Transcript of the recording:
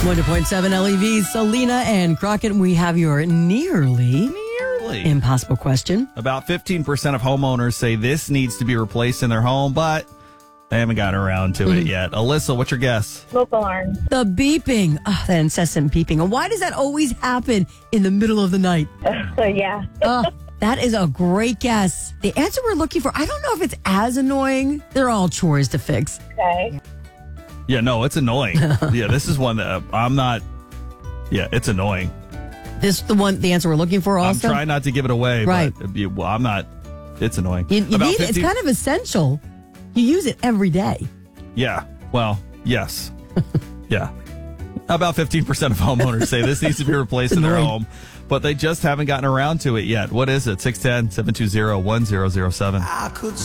100.7 LEV, Selena and Crockett. We have your nearly impossible question. About 15% of homeowners say this needs to be replaced in their home, but they haven't gotten around to it yet. Alyssa, what's your guess? Smoke alarm. The beeping. Oh, that incessant beeping. And why does that always happen in the middle of the night? Yeah. That is a great guess. The answer we're looking for, I don't know if it's as annoying. They're all chores to fix. Okay. Yeah, no, it's annoying. Yeah, this is one that I'm not. Yeah, it's annoying. This is the answer we're looking for also? I'm trying not to give it away, right. But well, I'm not. It's annoying. You need it. It's kind of essential. You use it every day. Yeah. Well, yes. Yeah. About 15% of homeowners say this needs to be replaced in their home, but they just haven't gotten around to it yet. What is it? 610-720-1007.